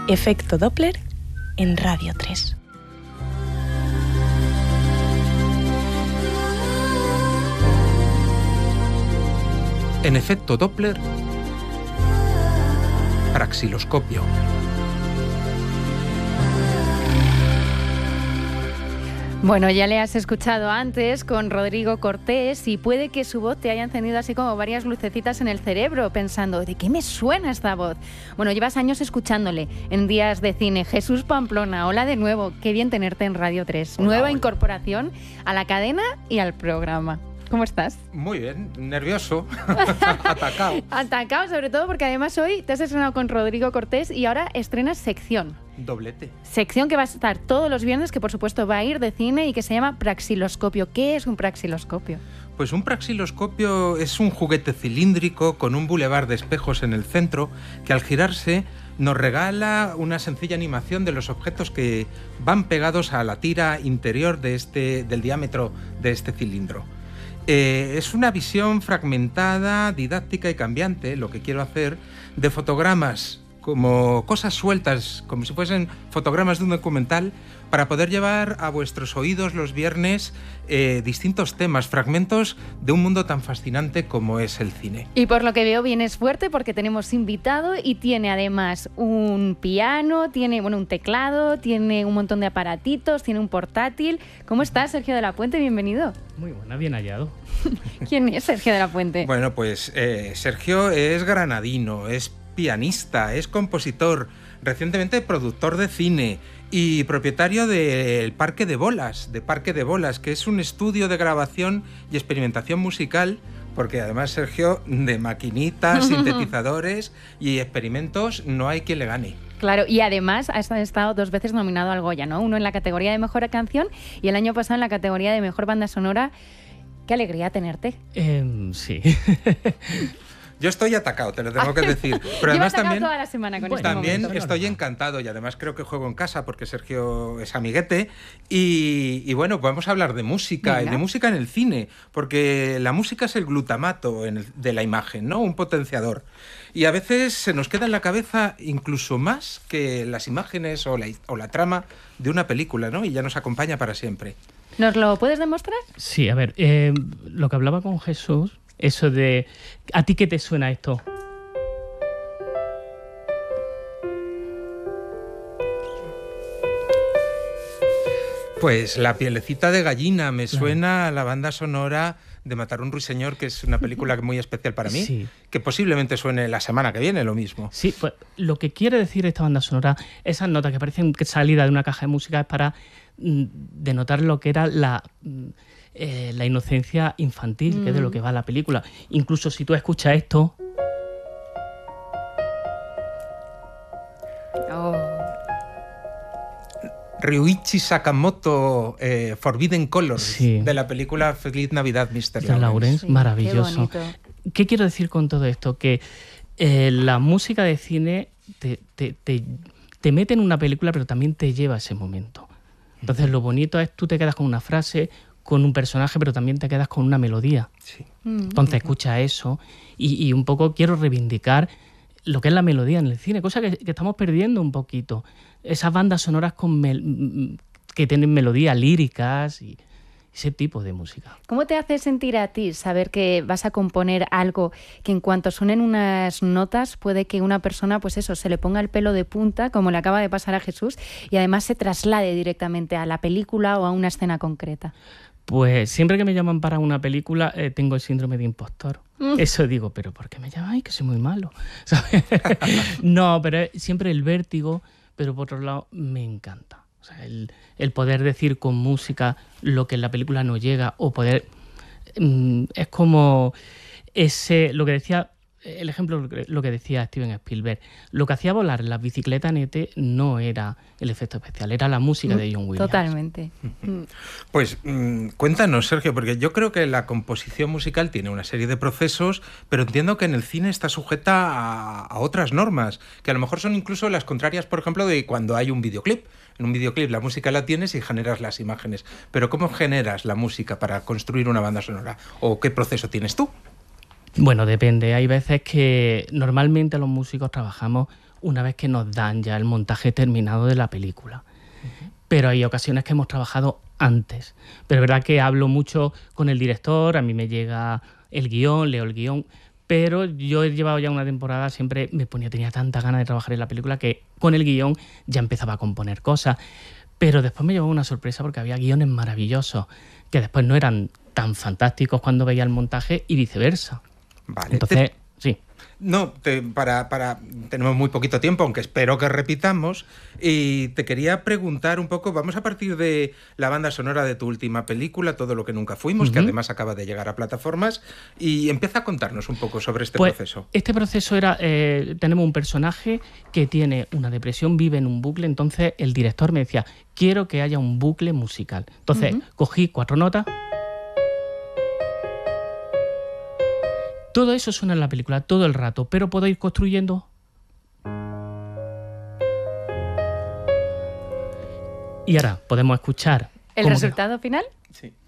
Efecto Doppler en Radio 3. En efecto Doppler, praxiloscopio. Bueno, ya le has escuchado antes con Rodrigo Cortés y puede que su voz te haya encendido así como varias lucecitas en el cerebro, pensando, ¿de qué me suena esta voz? Bueno, llevas años escuchándole en Días de Cine. Jesús Pamplona, hola de nuevo, qué bien tenerte en Radio 3. Hola, Nueva hola. Incorporación a la cadena y al programa. ¿Cómo estás? Muy bien, nervioso, atacado. Atacado, sobre todo porque además hoy te has estrenado con Rodrigo Cortés y ahora estrenas sección. Doblete. Sección que va a estar todos los viernes, que por supuesto va a ir de cine y que se llama Praxiloscopio. ¿Qué es un praxiloscopio? Pues un praxiloscopio es un juguete cilíndrico con un bulevar de espejos en el centro que al girarse nos regala una sencilla animación de los objetos que van pegados a la tira interior del diámetro de este cilindro. Es una visión fragmentada, didáctica y cambiante, lo que quiero hacer, de fotogramas como cosas sueltas, como si fuesen fotogramas de un documental, para poder llevar a vuestros oídos los viernes distintos temas, fragmentos de un mundo tan fascinante como es el cine. Y por lo que veo vienes fuerte porque tenemos invitado y tiene además un piano, tiene un teclado, tiene un montón de aparatitos, tiene un portátil. ¿Cómo estás, Sergio de la Puente? Bienvenido. Muy buena, bien hallado. ¿Quién es Sergio de la Puente? Bueno, pues Sergio es granadino, es pianista, es compositor, recientemente productor de cine y propietario del Parque de Bolas, que es un estudio de grabación y experimentación musical, porque además Sergio, de maquinitas, sintetizadores y experimentos, no hay quien le gane. Claro, y además has estado 2 veces nominado al Goya, ¿no? Uno en la categoría de Mejor Canción y el año pasado en la categoría de Mejor Banda Sonora. ¡Qué alegría tenerte! Sí. Yo estoy atacado, te lo tengo que decir. Pero Lleva además atacado también, toda la semana con este también momento. estoy encantado y además creo que juego en casa porque Sergio es amiguete. Y bueno, vamos a hablar de música. Venga. Y de música en el cine, porque la música es el glutamato de la imagen, ¿no? Un potenciador. Y a veces se nos queda en la cabeza incluso más que las imágenes o la trama de una película, ¿no? Y ya nos acompaña para siempre. ¿Nos lo puedes demostrar? Sí, a ver, lo que hablaba con Jesús, eso de, ¿a ti qué te suena esto? Pues La pielecita de gallina me suena a la banda sonora de Matar un ruiseñor, que es una película muy especial para mí, Sí. que posiblemente suene la semana que viene lo mismo. Sí, pues lo que quiere decir esta banda sonora, esas notas que parecen salida de una caja de música, es para denotar lo que era la inocencia infantil, que es de lo que va la película. Incluso si tú escuchas esto, Oh. Ryuichi Sakamoto, Forbidden Colors, Sí. de la película Feliz Navidad, Mr. de Lawrence, Sí, maravilloso. qué bonito. ¿Qué quiero decir con todo esto? Que la música de cine te mete en una película, pero también te lleva a ese momento. Entonces, lo bonito es tú te quedas con una frase, con un personaje, pero también te quedas con una melodía. Sí. Entonces, escucha eso y un poco quiero reivindicar lo que es la melodía en el cine, cosa que estamos perdiendo un poquito. Esas bandas sonoras que tienen melodías líricas y ese tipo de música. ¿Cómo te hace sentir a ti saber que vas a componer algo que en cuanto suenen unas notas puede que una persona, pues eso, se le ponga el pelo de punta, como le acaba de pasar a Jesús, y además se traslade directamente a la película o a una escena concreta? Pues siempre que me llaman para una película tengo el síndrome de impostor. Eso digo, pero ¿por qué me llaman? Ay, que soy muy malo. ¿Sabes? No, pero es siempre el vértigo, pero por otro lado me encanta. O sea, el poder decir con música lo que en la película no llega o poder... es como lo que decía... El ejemplo, lo que decía Steven Spielberg, lo que hacía volar las bicicletas en ET no era el efecto especial, era la música de John Williams. Totalmente. Pues cuéntanos, Sergio, porque yo creo que la composición musical tiene una serie de procesos, pero entiendo que en el cine está sujeta a otras normas, que a lo mejor son incluso las contrarias, por ejemplo, de cuando hay un videoclip. En un videoclip la música la tienes y generas las imágenes, pero ¿cómo generas la música para construir una banda sonora? ¿O qué proceso tienes tú? Bueno, depende. Hay veces que normalmente los músicos trabajamos una vez que nos dan ya el montaje terminado de la película. Pero hay ocasiones que hemos trabajado antes. Pero es verdad que hablo mucho con el director, a mí me llega el guión, leo el guión, pero yo he llevado ya una temporada, siempre tenía tanta ganas de trabajar en la película que con el guión ya empezaba a componer cosas. Pero después me llevó una sorpresa porque había guiones maravillosos que después no eran tan fantásticos cuando veía el montaje y viceversa. Vale. Entonces, sí. No, tenemos muy poquito tiempo, aunque espero que repitamos, y te quería preguntar un poco, vamos a partir de la banda sonora de tu última película, Todo lo que nunca fuimos, que además acaba de llegar a plataformas, y empieza a contarnos un poco sobre este proceso. Este proceso era, tenemos un personaje que tiene una depresión, vive en un bucle, entonces el director me decía, quiero que haya un bucle musical. Entonces cogí 4 notas. Todo eso suena en la película todo el rato, pero puedo ir construyendo. Y ahora podemos escuchar. ¿El resultado final? Sí.